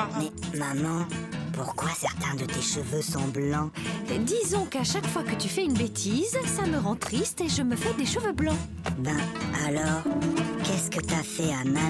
Mais maman, pourquoi certains de tes cheveux sont blancs? Disons qu'à chaque fois que tu fais une bêtise, ça me rend triste et je me fais des cheveux blancs. Ben alors, qu'est-ce que t'as fait à maman?